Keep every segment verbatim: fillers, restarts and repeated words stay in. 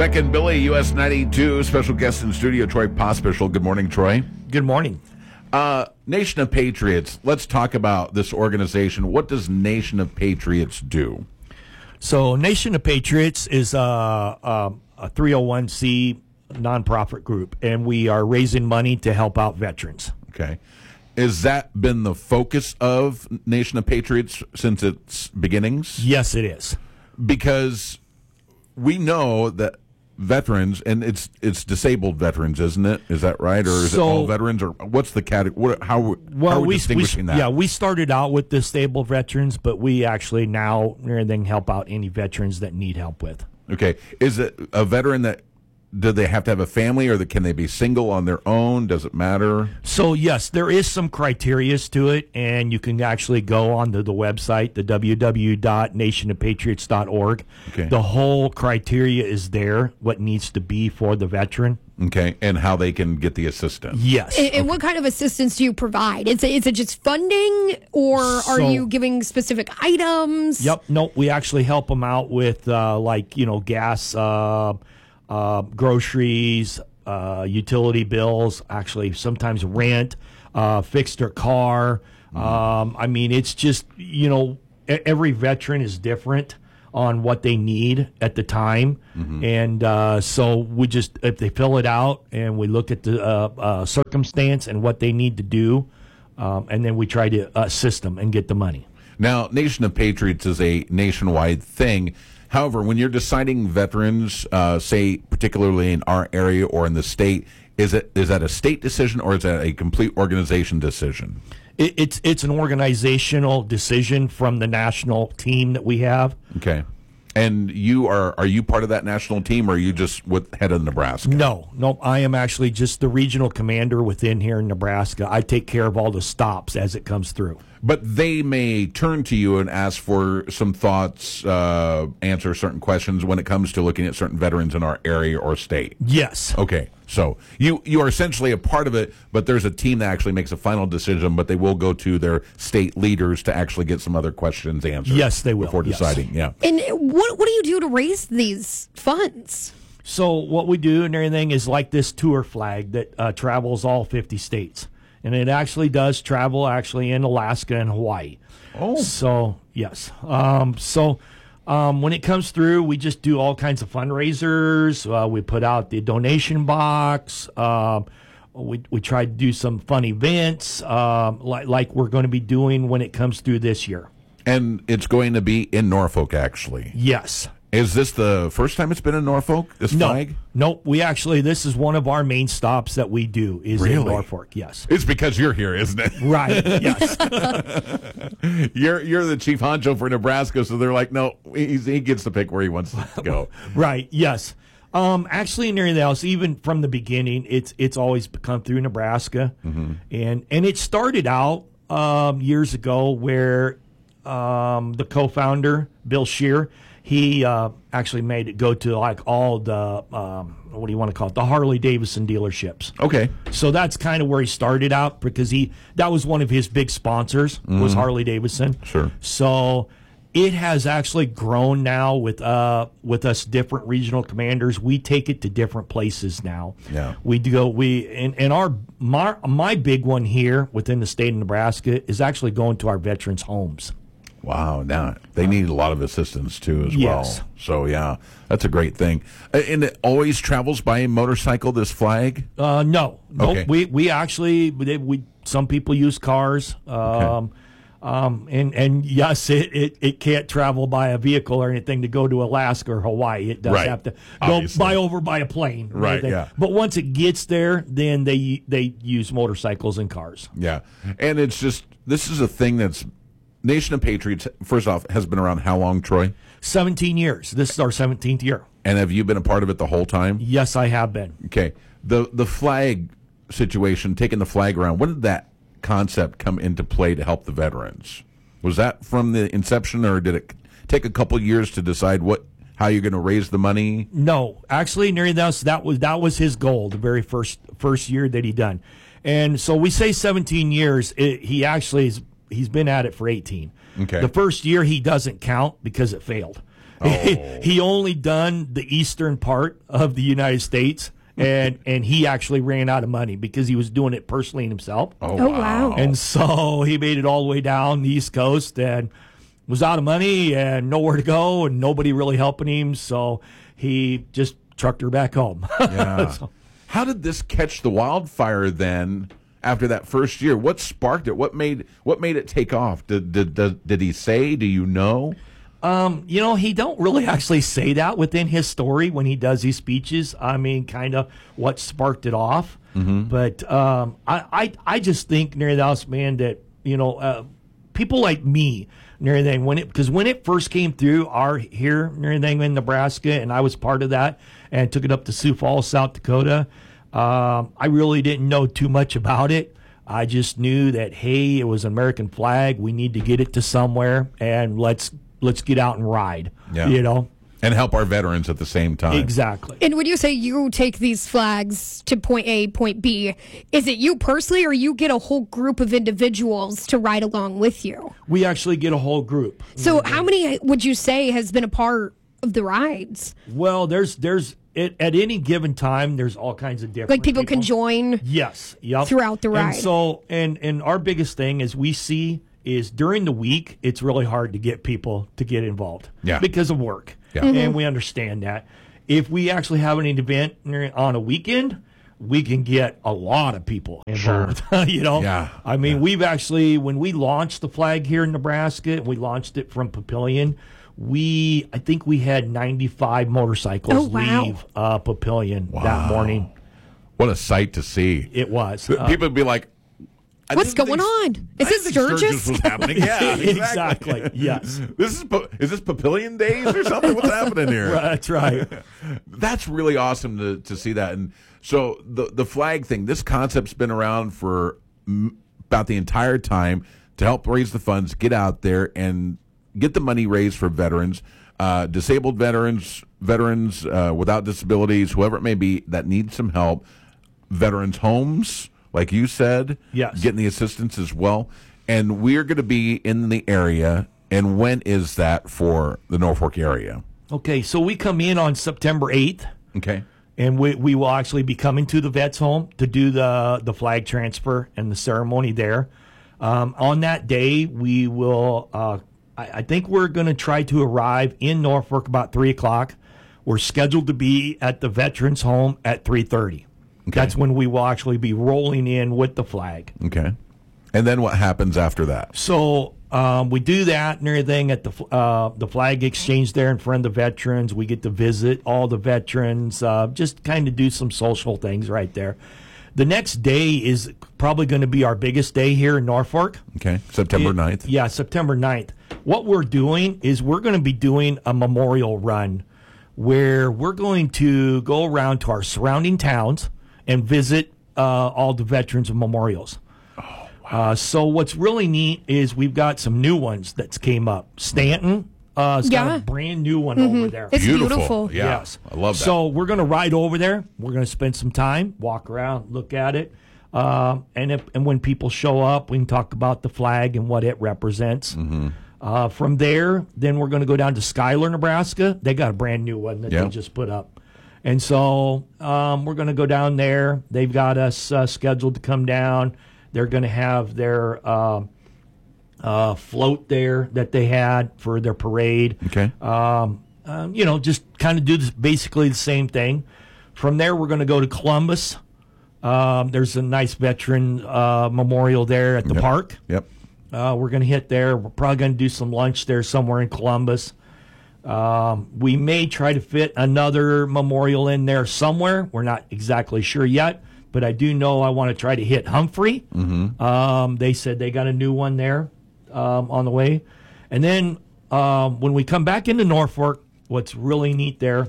Beck and Billy, U S ninety-two, special guest in studio, Troy Pospisil. Good morning, Troy. Good morning. Uh, Nation of Patriots, let's talk about this organization. What does Nation of Patriots do? So Nation of Patriots is a, a, a three oh one c nonprofit group, and we are raising money to help out veterans. Okay. Has that been the focus of Nation of Patriots since its beginnings? Yes, it is. Because we know that veterans, and it's it's disabled veterans, isn't it? Is that right, or is So- it all veterans, or what's the category? What, how how Well, are we, we, distinguishing we that? yeah, we started out with disabled veterans, but we actually now everything help out any veterans that need help with. Okay, is it a veteran that? Do they have to have a family, or can they be single on their own? Does it matter? So yes, there is some criterias to it, and you can actually go onto the website, the w w w dot nation of patriots dot org. Okay. The whole criteria is there, what needs to be for the veteran. Okay, and how they can get the assistance? Yes. And, and what kind of assistance do you provide? Is it, is it just funding, or are So- you giving specific items? Yep. No, we actually help them out with uh, like you know gas, uh, uh, groceries, uh, utility bills. Actually, sometimes rent, uh, fix their car. Um, I mean, it's just you know e- every veteran is different on what they need at the time, and uh, so we just if they fill it out and we look at the uh, uh, circumstance and what they need to do, um, and then we try to assist them and get the money. Now, Nation of Patriots is a nationwide thing. However, when you're deciding veterans, uh, say particularly in our area or in the state, is it is that a state decision or is that a complete organization decision? It, it's it's an organizational decision from the national team that we have. Okay. And you are are you part of that national team, or are you just with head of Nebraska? No, no, I am actually just the regional commander within here in Nebraska. I take care of all the stops as it comes through. But they may turn to you and ask for some thoughts, uh, answer certain questions when it comes to looking at certain veterans in our area or state. Yes. Okay, so you you are essentially a part of it, but there's a team that actually makes a final decision, but they will go to their state leaders to actually get some other questions answered. Yes, they will, Before yes. deciding, yeah. And what what do you do to raise these funds? So what we do and everything is like this tour flag that uh, travels all fifty states. And it actually does travel actually in Alaska and Hawaii. Oh. So, yes. Um, so um, when it comes through, we just do all kinds of fundraisers. Uh, we put out the donation box. Um, we, we try to do some fun events um, like, like we're going to be doing when it comes through this year. And it's going to be in Norfolk, actually. Yes. Is this the first time it's been in Norfolk, this No, flag? no, we actually, this is one of our main stops that we do is in Really? Norfolk, yes. It's because you're here, isn't it? Right, yes. You're you're the chief honcho for Nebraska, so they're like, no, he's, he gets to pick where he wants to go. Right, yes. Um, actually, and everything else, even from the beginning, it's it's always come through Nebraska. Mm-hmm. And and it started out um, years ago where um, the co-founder, Bill Scheer, he uh, actually made it go to like all the, um, what do you want to call it, the Harley-Davidson dealerships. Okay. So that's kind of where he started out because he that was one of his big sponsors was Harley Davidson. Sure. So it has actually grown now with uh with us different regional commanders. We take it to different places now. Yeah. We do go we and, and our my, my big one here within the state of Nebraska is actually going to our veterans' homes. Wow, now they need a lot of assistance too as Yes. well. So yeah, that's a great thing. Uh, And it always travels by motorcycle, this flag? Uh, no, no. Okay. We we actually we, we some people use cars. Um, um, and and yes, it, it, it can't travel by a vehicle or anything to go to Alaska or Hawaii. It does Right. have to go Obviously. by over by a plane. or Right, anything. yeah. But once it gets there, then they they use motorcycles and cars. Yeah. And it's just, this is a thing that's, Nation of Patriots, first off, has been around how long, Troy? Seventeen years. This is our seventeenth year. And have you been a part of it the whole time? Yes, I have been. Okay. The the flag situation, taking the flag around, when did that concept come into play to help the veterans? Was that from the inception, or did it take a couple years to decide what how you're going to raise the money? No, actually, nearly that that was that was his goal the very first first year that he done, and so we say seventeen years. It, he actually is he's been at it for eighteen. Okay. The first year he doesn't count because it failed. Oh. He, he only done the eastern part of the United States, and and he actually ran out of money because he was doing it personally himself. Oh, Oh, wow. And so he made it all the way down the East Coast and was out of money and nowhere to go and nobody really helping him. So he just trucked her back home. Yeah. So- How did this catch the wildfire then? After that first year, what sparked it? What made what made it take off? Did did did, did he say? Do you know? Um, you know, he don't really actually say that within his story when he does these speeches. I mean, kind of what sparked it off. Mm-hmm. But um, I, I I just think near the house, man, that you know, uh, people like me and everything when it because when it first came through our here and everything in Nebraska, and I was part of that and took it up to Sioux Falls, South Dakota. Um, I really didn't know too much about it. I just knew that, hey, it was an American flag. We need to get it to somewhere, and let's let's get out and ride. Yeah. You know, And help our veterans at the same time. exactly. And when you say you take these flags to point A, point B, is it you personally, or you get a whole group of individuals to ride along with you? We actually get a whole group. So how many would you say has been a part of the rides? Well, there's there's it, at any given time, there's all kinds of different Like people, can join? Yes, yep. Throughout the ride. And so, and and our biggest thing is we see is during the week, it's really hard to get people to get involved. Yeah. Because of work. Yeah. Mm-hmm. And we understand that. If we actually have an event on a weekend, we can get a lot of people involved. you know? Yeah. I mean, Yeah. we've actually, when we launched the flag here in Nebraska, we launched it from Papillion. We, I think we had ninety-five motorcycles Oh, wow. leave uh, Papillion that morning. What a sight to see. It was. People Uh, would be like, I What's didn't going think- on? I Is didn't this think Sturgis? was happening. Yeah, exactly. Exactly, yes. This is pa- is this Papillion days or something? What's happening here? That's right. That's really awesome to, to see that. And so the the flag thing, this concept's been around for m- about the entire time to help raise the funds, get out there and get the money raised for veterans, uh, disabled veterans, veterans uh, without disabilities, whoever it may be that needs some help, veterans' homes, like you said, Yes. getting the assistance as well. And we're going to be in the area. And when is that for the Norfolk area? Okay, so we come in on September eighth, Okay. and we, we will actually be coming to the vets home to do the, the flag transfer and the ceremony there. Um, on that day, we will, uh, I, I think we're going to try to arrive in Norfolk about three o'clock. We're scheduled to be at the veterans home at three thirty. Okay. That's when we will actually be rolling in with the flag. Okay. And then what happens after that? So um, we do that and everything at the uh, the flag exchange there in front of the veterans. We get to visit all the veterans, uh, just kind of do some social things right there. The next day is probably going to be our biggest day here in Norfolk. Okay. September It- ninth. Yeah, September ninth. What we're doing is we're going to be doing a memorial run where we're going to go around to our surrounding towns and visit uh, all the veterans memorials. Oh, wow. Uh, so what's really neat is we've got some new ones that's came up. Stanton uh, has got Yeah. a brand new one over there. It's beautiful. Yeah. Yes. I love that. So we're going to ride over there. We're going to spend some time, walk around, look at it. Uh, and if, and when people show up, we can talk about the flag and what it represents. Mm-hmm. Uh, from there, then we're going to go down to Schuyler, Nebraska. They got a brand new one that Yeah. they just put up. And so um, we're going to go down there. They've got us uh, scheduled to come down. They're going to have their uh, uh, float there that they had for their parade. Okay. Um, um, you know, just kind of do this, basically the same thing. From there, we're going to go to Columbus. Um, there's a nice veteran uh, memorial there at the Yep. park. Yep. Uh, we're going to hit there. We're probably going to do some lunch there somewhere in Columbus. Um, we may try to fit another memorial in there somewhere. We're not exactly sure yet, but I do know I want to try to hit Humphrey. Mm-hmm. Um, they said they got a new one there um, on the way. And then um, when we come back into Norfolk, what's really neat there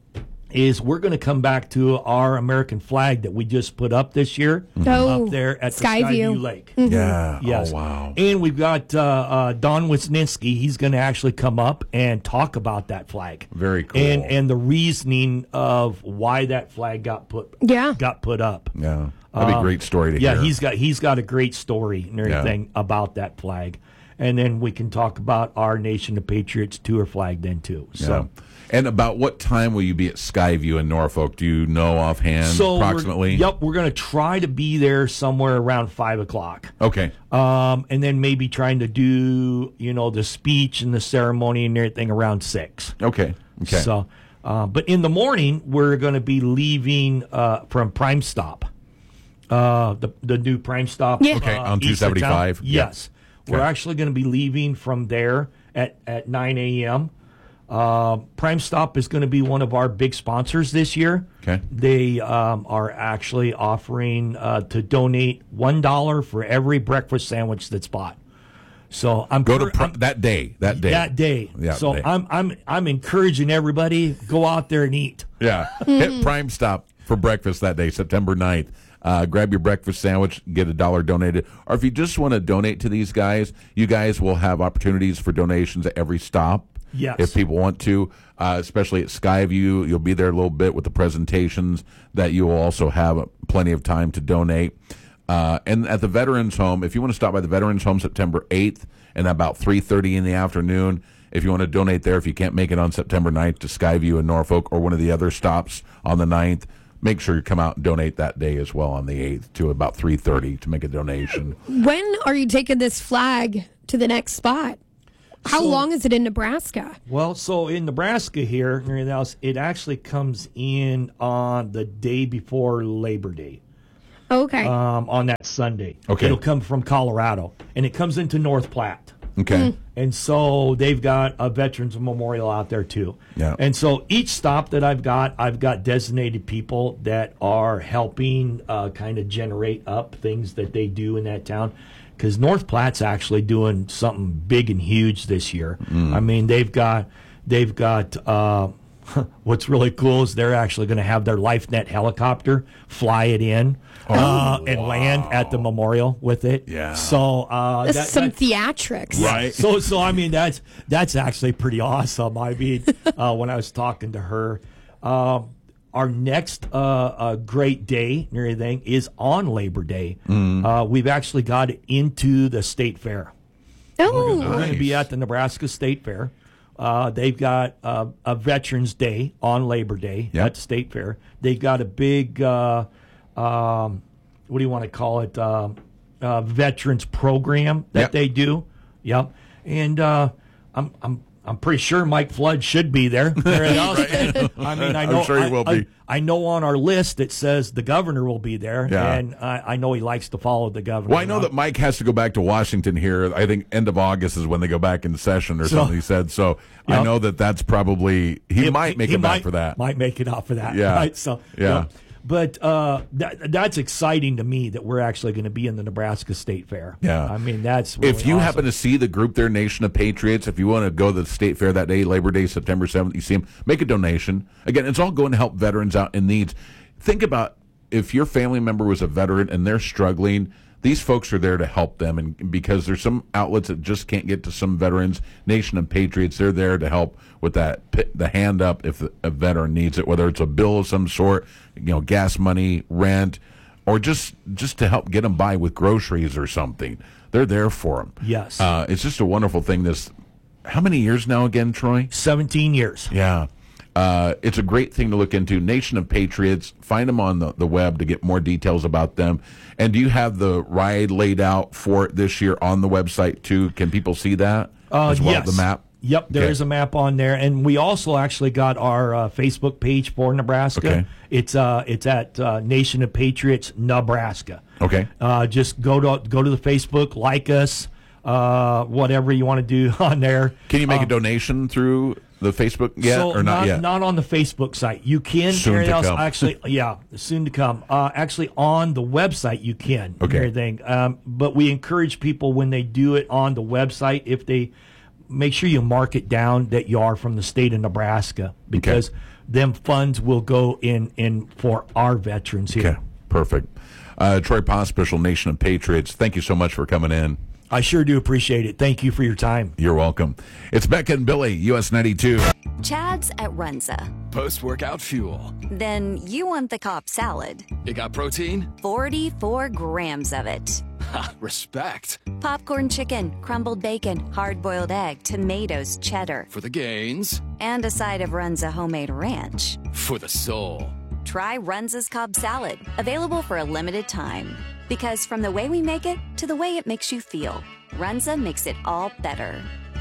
is we're going to come back to our American flag that we just put up this year Oh, up there at Skyview. the Skyview Lake. Yeah. Yes. Oh, wow. And we've got uh, uh, Don Wisniewski. He's going to actually come up and talk about that flag. Very cool. And and the reasoning of why that flag got put Yeah. got put up. Yeah. That'd be a Um, great story to yeah, hear. he's got he's got a great story and everything about that flag. and then we can talk about our Nation of Patriots tour flag then too. So. Yeah. And about what time will you be at Skyview in Norfolk? Do you know offhand So approximately? We're, yep, we're going to try to be there somewhere around five o'clock. Okay. Um, and then maybe trying to do, you know, the speech and the ceremony and everything around six. Okay. Okay. So, uh, but in the morning, we're going to be leaving uh, from Prime Stop, uh, the the new Prime Stop. Yeah. Okay, uh, on east of town. two seventy-five? Yes, Yeah. we're Okay. actually going to be leaving from there at at nine a.m. Uh, Prime Stop is going to be one of our big sponsors this year. Okay. They um, are actually offering uh, to donate one dollar for every breakfast sandwich that's bought. So I'm Go to cur- pr- I'm- that day. That day. that day. Yeah, so day. I'm I'm I'm encouraging everybody go out there and eat. Yeah. Hit Prime Stop for breakfast that day, September ninth. Uh, grab your breakfast sandwich, get a dollar donated. Or if you just want to donate to these guys, you guys will have opportunities for donations at every stop. Yes. If people want to, uh, especially at Skyview, you'll be there a little bit with the presentations that you will also have plenty of time to donate. Uh, and at the Veterans Home, if you want to stop by the Veterans Home September eighth and about three thirty in the afternoon, if you want to donate there, if you can't make it on September ninth to Skyview in Norfolk or one of the other stops on the ninth, make sure you come out and donate that day as well on the eighth to about three thirty to make a donation. When are you taking this flag to the next spot? How So- long is it in Nebraska? Well, so in Nebraska here, and everything else, it actually comes in on the day before Labor Day, Okay. um, on that Sunday. Okay. It'll come from Colorado, and it comes into North Platte. Okay. And so they've got a Veterans Memorial out there too. Yeah. And so each stop that I've got, I've got designated people that are helping uh, kind of generate up things that they do in that town. Because North Platte's actually doing something big and huge this year. I mean, they've got they've got uh, what's really cool is they're actually going to have their LifeNet helicopter fly it in uh, and land at the memorial with it. Yeah. So uh, That's that- some that- theatrics. Right. so, so I mean, that's that's actually pretty awesome. I mean, uh, when I was talking to her, um, our next uh, uh, great day and everything is on Labor Day. Uh, we've actually got it into the state fair. Oh, We're going to be Nice. at the Nebraska State Fair. Uh, they've got uh, a Veterans Day on Labor Day Yep. at the State Fair. They've got a big, uh, um, what do you want to call it, uh, uh, veterans program that Yep. they do. Yep. And uh, I'm I'm I'm pretty sure Mike Flood should be there. Everything else- I mean, I I'm know sure he I- will I- be. I know on our list it says the governor will be there, Yeah. and I, I know he likes to follow the governor. Well, I know that Mike has to go back to Washington here. I think end of August is when they go back into session or So- something, he said. So I Yep. know that that's probably, he, might make he it back might- for that. Might make it out for that. Yeah. Right? So Yeah. But uh, that, that's exciting to me that we're actually going to be in the Nebraska State Fair. Yeah. I mean, that's really If you awesome. happen to see the group there, Nation of Patriots, if you want to go to the state fair that day, Labor Day, September seventh, you see them, make a donation. Again, it's all going to help veterans out in needs. Think about if your family member was a veteran and they're struggling, these folks are there to help them. And because there's some outlets that just can't get to some veterans, Nation of Patriots, they're there to help with that, pi- the hand up if a veteran needs it, whether it's a bill of some sort, you know, gas money, rent, or just just to help get them by with groceries or something. They're there for them. Yes. Uh, it's just a wonderful thing. This, how many years now again, Troy? seventeen years. Yeah. Uh, it's a great thing to look into. Nation of Patriots. Find them on the, the web to get more details about them. And do you have the ride laid out for it this year on the website too? Can people see that Uh, as well? yes. The map. Yep, there is Okay. a map on there, and we also actually got our uh, Facebook page for Nebraska. Okay. It's uh, it's at uh, Nation of Patriots Nebraska. Okay. Uh, just go to go to the Facebook, like us, uh, whatever you want to do on there. Can you make a Um, donation through the Facebook yet so or not, yet? Not on the Facebook site. You can. Soon everything to else, come. Actually, yeah, soon to come. Uh, actually, on the website you can. and Okay. Everything. Um, but we encourage people when they do it on the website, if they make sure you mark it down that you are from the state of Nebraska, because them funds will go in in for our veterans here. Okay. Perfect. Uh, Troy Pospischel, Nation of Patriots. Thank you so much for coming in. I sure do appreciate it. Thank you for your time. You're welcome. It's Becca and Billy, U S ninety-two. Chad's at Runza. Post-workout fuel. Then you want the Cobb salad. It got protein? forty-four grams of it. Ha, respect. Popcorn chicken, crumbled bacon, hard-boiled egg, tomatoes, cheddar. For the gains. And a side of Runza homemade ranch. For the soul. Try Runza's Cobb Salad, available for a limited time. Because from the way we make it to the way it makes you feel, Runza makes it all better.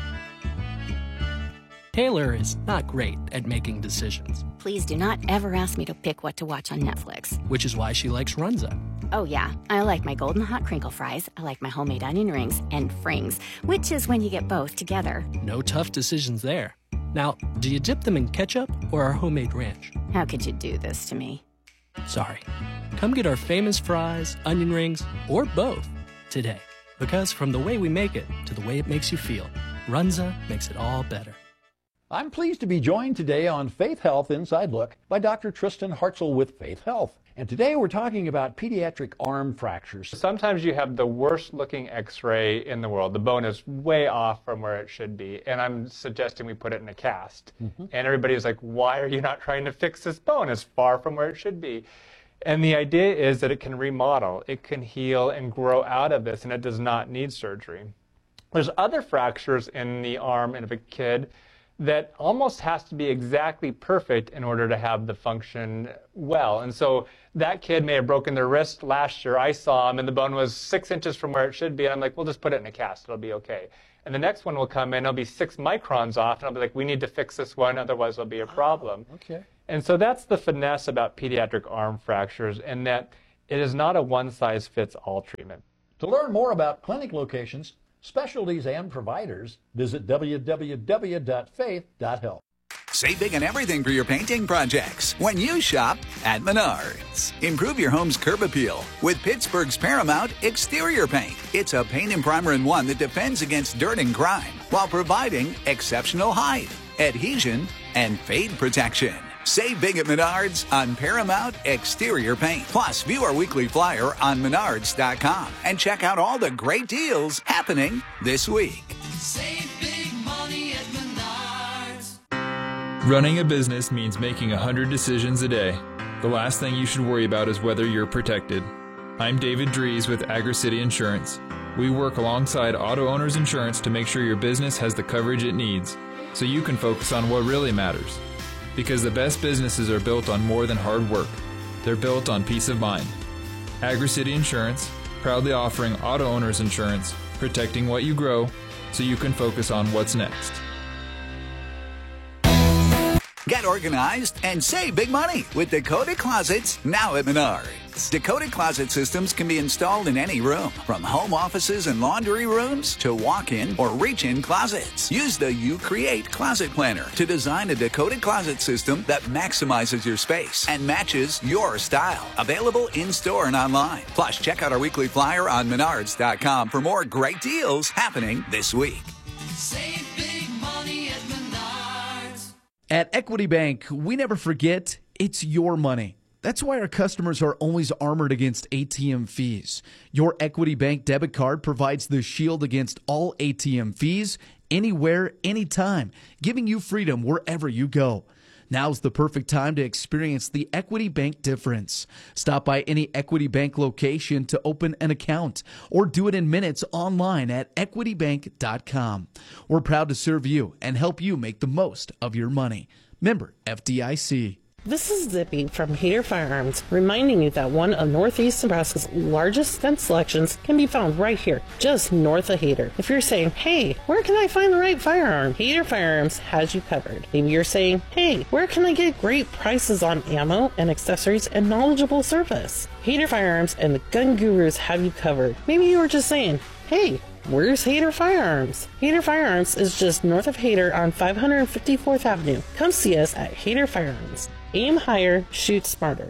Taylor is not great at making decisions, Please do not ever ask me to pick what to watch on Netflix. which is why she likes Runza. Oh yeah, I like my golden hot crinkle fries, I like my homemade onion rings, and frings, which is when you get both together. No tough decisions there. Now, do you dip them in ketchup or our homemade ranch? How could you do this to me? Sorry. Come get our famous fries, onion rings, or both today. Because from the way we make it to the way it makes you feel, Runza makes it all better. I'm pleased to be joined today on Faith Health Inside Look by Doctor Tristan Hartzell with Faith Health. And today we're talking about pediatric arm fractures. Sometimes you have the worst looking x-ray in the world. The bone is way off from where it should be. And I'm suggesting we put it in a cast. Mm-hmm. And everybody is like, why are you not trying to fix this bone? It's far from where it should be. And the idea is that it can remodel, it can heal and grow out of this, and it does not need surgery. There's other fractures in the arm of a kid that almost has to be exactly perfect in order to have the function well. And so that kid may have broken their wrist last year. I saw him and the bone was six inches from where it should be. And I'm like, we'll just put it in a cast. It'll be okay. And the next one will come in. It'll be six microns off. And I'll be like, we need to fix this one. Otherwise, it'll be a problem. Oh, okay. And so that's the finesse about pediatric arm fractures, in that it is not a one-size-fits-all treatment. To learn more about clinic locations, specialties, and providers, visit w w w dot faith dot health. Save big on everything for your painting projects when you shop at Menards. Improve your home's curb appeal with Pittsburgh's Paramount Exterior Paint. It's a paint and primer in one that defends against dirt and grime while providing exceptional height, adhesion, and fade protection. Save big at Menards on Paramount Exterior Paint. Plus, view our weekly flyer on menards dot com and check out all the great deals happening this week. Save big money at Menards. Running a business means making a hundred decisions a day. The last thing you should worry about is whether you're protected. I'm David Dries with AgriCity Insurance. We work alongside Auto Owners Insurance to make sure your business has the coverage it needs, so you can focus on what really matters. Because the best businesses are built on more than hard work. They're built on peace of mind. AgriCity Insurance, proudly offering auto owners insurance, protecting what you grow so you can focus on what's next. Get organized and save big money with Dakota Closets now at Menards. Dakota Closet systems can be installed in any room, from home offices and laundry rooms to walk-in or reach-in closets. Use the You Create Closet Planner to design a Dakota Closet system that maximizes your space and matches your style. Available in-store and online. Plus, check out our weekly flyer on menards dot com for more great deals happening this week. Save big money at Menards. At Equity Bank, we never forget it's your money. That's why our customers are always armored against A T M fees. Your Equity Bank debit card provides the shield against all A T M fees, anywhere, anytime, giving you freedom wherever you go. Now's the perfect time to experience the Equity Bank difference. Stop by any Equity Bank location to open an account or do it in minutes online at equity bank dot com. We're proud to serve you and help you make the most of your money. Member F D I C. This is Zippy from Hader Firearms, reminding you that one of Northeast Nebraska's largest gun selections can be found right here, just north of Hader. If you're saying, hey, where can I find the right firearm? Hader Firearms has you covered. Maybe you're saying, hey, where can I get great prices on ammo and accessories and knowledgeable service? Hader Firearms and the Gun Gurus have you covered. Maybe you were just saying, hey, where's Hader Firearms? Hader Firearms is just north of Hader on five hundred fifty-fourth Avenue. Come see us at Hader Firearms. Aim higher, shoot smarter.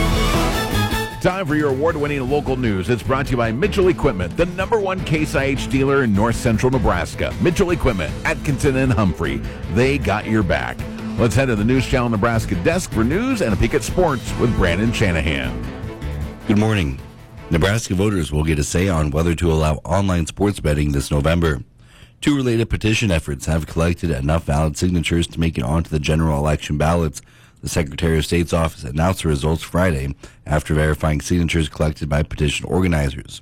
Time for your award-winning local news. It's brought to you by Mitchell Equipment, the number one Case I H dealer in north central Nebraska. Mitchell Equipment, Atkinson and Humphrey. They got your back. Let's head to the News Channel Nebraska desk for news and a peek at sports with Brandon Shanahan. Good morning. Nebraska voters will get a say on whether to allow online sports betting this November. Two related petition efforts have collected enough valid signatures to make it onto the general election ballots. The Secretary of State's office announced the results Friday after verifying signatures collected by petition organizers.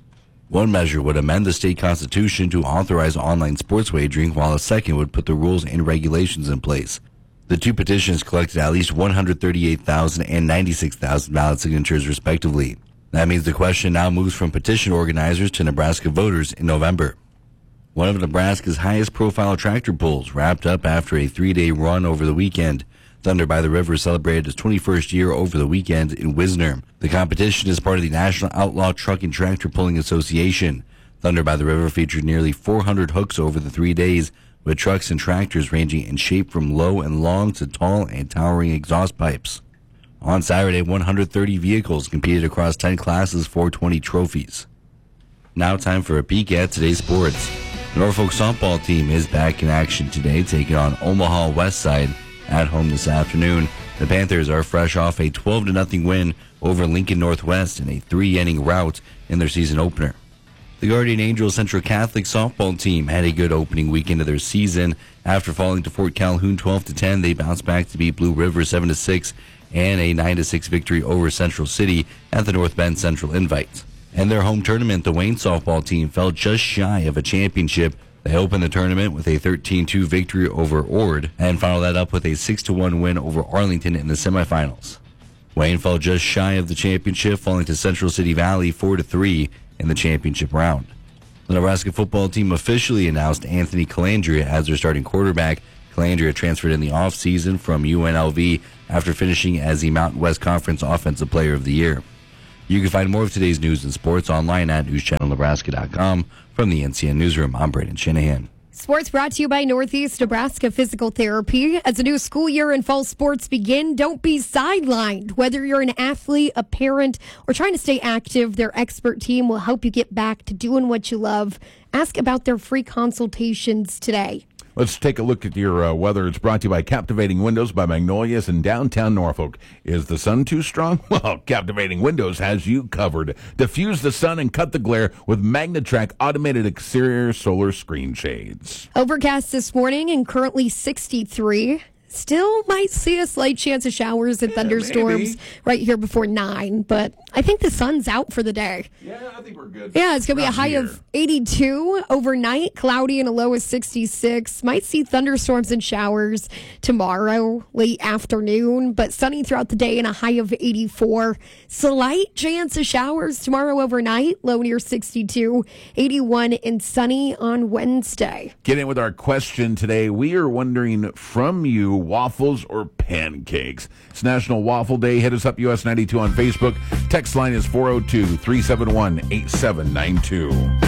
One measure would amend the state constitution to authorize online sports wagering, while a second would put the rules and regulations in place. The two petitions collected at least one hundred thirty-eight thousand and ninety-six thousand ballot signatures, respectively. That means the question now moves from petition organizers to Nebraska voters in November. One of Nebraska's highest-profile tractor pulls wrapped up after a three-day run over the weekend. Thunder by the River celebrated its twenty-first year over the weekend in Wisner. The competition is part of the National Outlaw Truck and Tractor Pulling Association. Thunder by the River featured nearly four hundred hooks over the three days, with trucks and tractors ranging in shape from low and long to tall and towering exhaust pipes. On Saturday, one hundred thirty vehicles competed across ten classes for twenty trophies. Now time for a peek at today's sports. The Norfolk softball team is back in action today, taking on Omaha West Side at home this afternoon. The Panthers are fresh off a twelve to nothing win over Lincoln Northwest in a three-inning rout in their season opener. The Guardian Angels Central Catholic softball team had a good opening weekend of their season. After falling to Fort Calhoun twelve to ten, they bounced back to beat Blue River seven to six and a nine to six victory over Central City at the North Bend Central Invite. In their home tournament, the Wayne softball team fell just shy of a championship. They opened the tournament with a thirteen two victory over Ord and followed that up with a six to one win over Arlington in the semifinals. Wayne fell just shy of the championship, falling to Central City Valley four to three in the championship round. The Nebraska football team officially announced Anthony Calandria as their starting quarterback. Calandria transferred in the offseason from U N L V after finishing as the Mountain West Conference Offensive Player of the Year. You can find more of today's news and sports online at news channel nebraska dot com. From the N C N Newsroom, I'm Braden Shanahan. Sports brought to you by Northeast Nebraska Physical Therapy. As the new school year and fall sports begin, don't be sidelined. Whether you're an athlete, a parent, or trying to stay active, their expert team will help you get back to doing what you love. Ask about their free consultations today. Let's take a look at your uh, weather. It's brought to you by Captivating Windows by Magnolia's in downtown Norfolk. Is the sun too strong? Well, Captivating Windows has you covered. Diffuse the sun and cut the glare with MagnaTrack automated exterior solar screen shades. Overcast this morning and currently sixty-three. Still might see a slight chance of showers and yeah, thunderstorms maybe. right here before nine, but I think the sun's out for the day. Yeah, I think we're good. Yeah, it's going to be a high here. of eighty-two overnight, cloudy and a low of sixty-six. Might see thunderstorms and showers tomorrow, late afternoon, but sunny throughout the day and a high of eighty-four. Slight chance of showers tomorrow overnight, low near sixty-two, eighty-one and sunny on Wednesday. Get in with our question today. We are wondering from you, waffles or pancakes? It's National Waffle Day. Hit us up, U S ninety-two on Facebook. Text line is four oh two, three seven one, eight seven nine two.